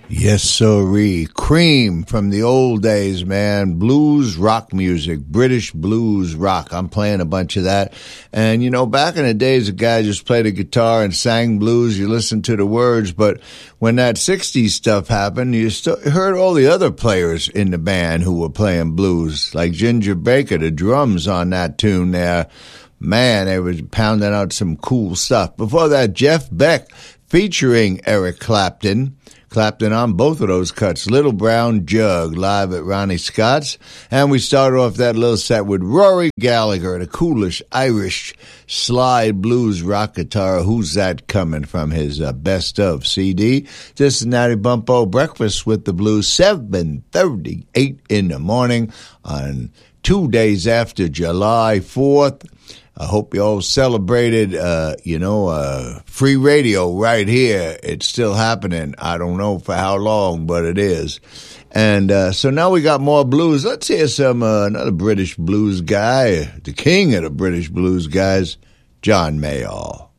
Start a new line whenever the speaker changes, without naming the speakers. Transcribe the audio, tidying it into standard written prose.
Yes, sirree. Cream from the old days, man. Blues rock music, British blues rock. I'm playing a bunch of that. And, you know, back in the days, a guy just played a guitar and sang blues. You listened to the words. But when that 60s stuff happened, you heard all the other players in the band who were playing blues, like Ginger Baker, the drums on that tune there. Man, they was pounding out some cool stuff. Before that, Jeff Beck featuring Eric Clapton. Clapton on both of those cuts. Little Brown Jug live at Ronnie Scott's. And we started off that little set with Rory Gallagher, the coolest Irish slide blues rock guitar. Who's That Coming? From his Best Of CD. Cincinnati Bumpo Breakfast with the Blues, 7:38 in the morning on 2 days after July 4th. I hope you all celebrated, free radio right here. It's still happening. I don't know for how long, but it is. And so now we got more blues. Let's hear some another British blues guy, the king of the British blues guys, John Mayall.